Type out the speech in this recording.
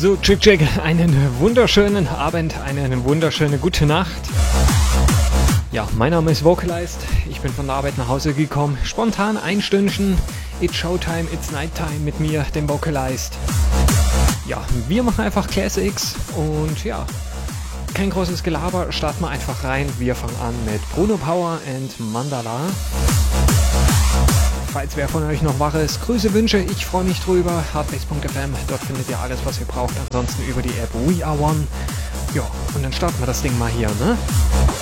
So, Chick, einen wunderschönen Abend, eine wunderschöne gute Nacht. Ja, mein Name ist Vocalized, ich bin von der Arbeit nach Hause gekommen, spontan ein Stündchen, it's Showtime, it's Nighttime mit mir, dem Vocalized. Ja, wir machen einfach Classics und ja, kein großes Gelaber, starten wir einfach rein. Wir fangen an mit Bruno Power and Mandala. Falls wer von euch noch wach ist, Grüße, Wünsche, ich freue mich drüber. Hardbase.fm, dort findet ihr alles, was ihr braucht. Ansonsten über die App We Are One. Ja, und dann starten wir das Ding mal hier, ne?